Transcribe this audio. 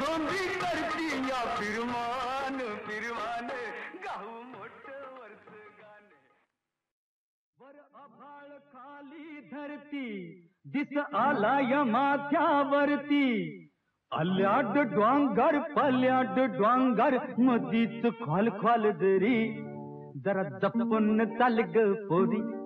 Zombie करती या फिरमान फिरमान गाऊ मोठं वर्ष गाणे. वर आभाळ खाली धरती दिस आला या माथ्यावरती. आल्याड डोंगर पल्याड डोंगर मधीच खोल खोल दरी. जरा जपून चाल ग पोरी